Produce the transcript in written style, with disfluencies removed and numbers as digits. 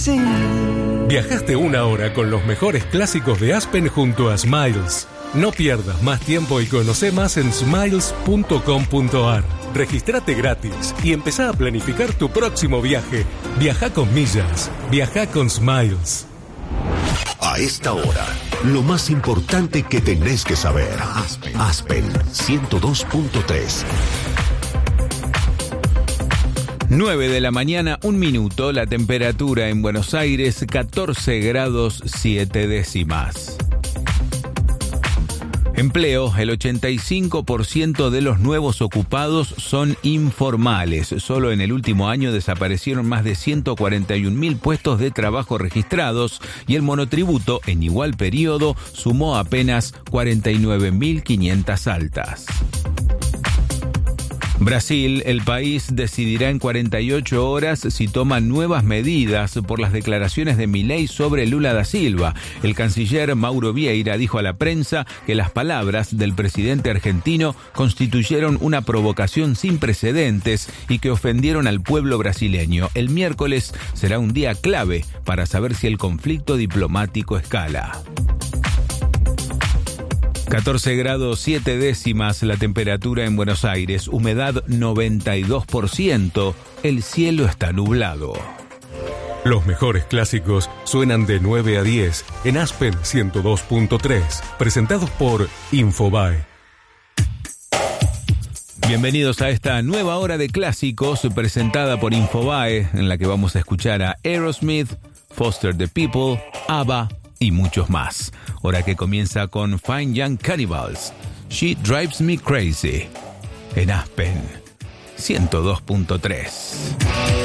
see. Viajaste una hora con los mejores clásicos de Aspen junto a Smiles. No pierdas más tiempo y conoce más en smiles.com.ar. Regístrate gratis y empezá a planificar tu próximo viaje. Viaja con millas. Viaja con Smiles. A esta hora, lo más importante que tenés que saber. Aspen 102.3. 9 de la mañana, 1 minuto, la temperatura en Buenos Aires, 14 grados 7 décimas. Empleo, el 85% de los nuevos ocupados son informales. Solo en el último año desaparecieron más de 141.000 puestos de trabajo registrados y el monotributo, en igual periodo, sumó apenas 49.500 altas. Brasil, el país decidirá en 48 horas si toma nuevas medidas por las declaraciones de Milei sobre Lula da Silva. El canciller Mauro Vieira dijo a la prensa que las palabras del presidente argentino constituyeron una provocación sin precedentes y que ofendieron al pueblo brasileño. El miércoles será un día clave para saber si el conflicto diplomático escala. 14 grados 7 décimas la temperatura en Buenos Aires, humedad 92%, el cielo está nublado. Los mejores clásicos suenan de 9 a 10 en Aspen 102.3, presentados por Infobae. Bienvenidos a esta nueva hora de clásicos presentada por Infobae, en la que vamos a escuchar a Aerosmith, Foster the People, ABBA y muchos más. Hora que comienza con Fine Young Cannibals, She Drives Me Crazy, en Aspen 102.3.